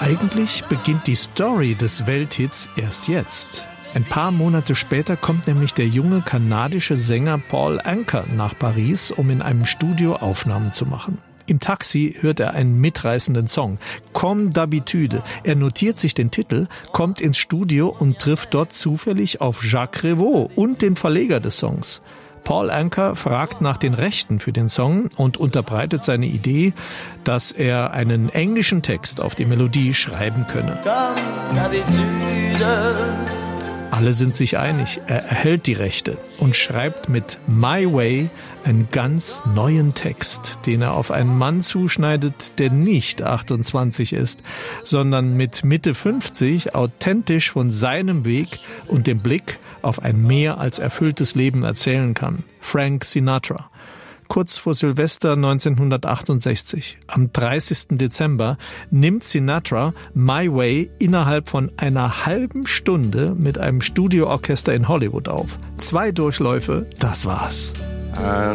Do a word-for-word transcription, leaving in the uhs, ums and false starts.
Eigentlich beginnt die Story des Welthits erst jetzt. Ein paar Monate später kommt nämlich der junge kanadische Sänger Paul Anka nach Paris, um in einem Studio Aufnahmen zu machen. Im Taxi hört er einen mitreißenden Song, Comme d'habitude. Er notiert sich den Titel, kommt ins Studio und trifft dort zufällig auf Jacques Revaux und den Verleger des Songs. Paul Anka fragt nach den Rechten für den Song und unterbreitet seine Idee, dass er einen englischen Text auf die Melodie schreiben könne. Alle sind sich einig, er erhält die Rechte und schreibt mit My Way einen ganz neuen Text, den er auf einen Mann zuschneidet, der nicht achtundzwanzig ist, sondern mit Mitte fünfzig authentisch von seinem Weg und dem Blick auf ein mehr als erfülltes Leben erzählen kann. Frank Sinatra. Kurz vor Silvester neunzehnhundertachtundsechzig, am dreißigsten Dezember, nimmt Sinatra My Way innerhalb von einer halben Stunde mit einem Studioorchester in Hollywood auf. Zwei Durchläufe, das war's. I